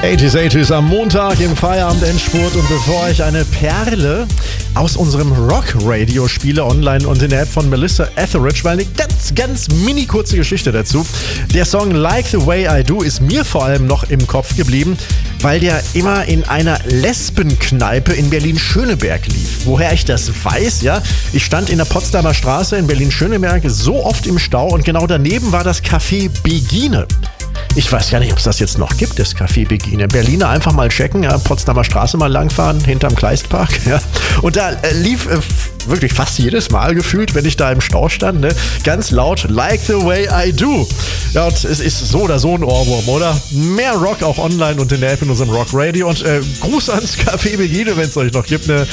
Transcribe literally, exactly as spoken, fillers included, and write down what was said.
achtziger, achtziger am Montag im Feierabend-Endspurt, und bevor ich eine Perle aus unserem Rock-Radio spiele, online und in der App von Melissa Etheridge, weil eine ganz, ganz mini kurze Geschichte dazu. Der Song Like the Way I Do ist mir vor allem noch im Kopf geblieben, weil der immer in einer Lesbenkneipe in Berlin-Schöneberg lief. Woher ich das weiß, ja? Ich stand in der Potsdamer Straße in Berlin-Schöneberg so oft im Stau, und genau daneben war das Café Begine. Ich weiß gar nicht, ob es das jetzt noch gibt, das Café Begine. Berliner einfach mal checken, ja, Potsdamer Straße mal langfahren, hinterm Kleistpark. Ja. Und da äh, lief äh, wirklich fast jedes Mal gefühlt, wenn ich da im Stau stand, ne, ganz laut Like the Way I Do. Ja, und es ist so oder so ein Ohrwurm, oder? Mehr Rock auch online und in der App in unserem Rock Radio. Und äh, Gruß ans Café Begine, wenn es euch noch gibt. Eine